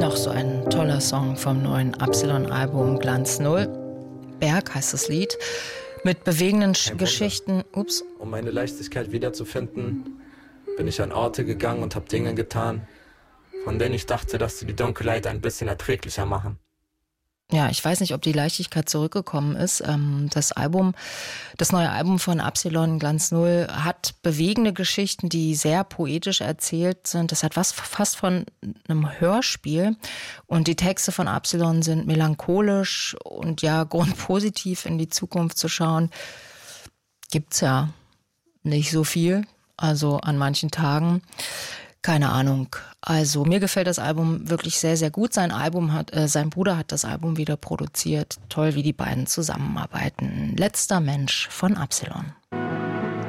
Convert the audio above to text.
Noch so ein toller Song vom neuen Absilon-Album Glanz Null. Berg heißt das Lied. Mit bewegenden Geschichten. Um meine Leichtigkeit wiederzufinden, bin ich an Orte gegangen und habe Dinge getan, von denen ich dachte, dass sie die Dunkelheit ein bisschen erträglicher machen. Ja, ich weiß nicht, ob die Leichtigkeit zurückgekommen ist. Das neue Album von Absilon, Glanz Null, hat bewegende Geschichten, die sehr poetisch erzählt sind. Das hat fast von einem Hörspiel. Und die Texte von Absilon sind melancholisch und ja, grundpositiv in die Zukunft zu schauen. Gibt's ja nicht so viel, also an manchen Tagen. Keine Ahnung. Also mir gefällt das Album wirklich sehr, sehr gut. Sein Bruder hat das Album wieder produziert. Toll, wie die beiden zusammenarbeiten. Letzter Mensch von Absilon.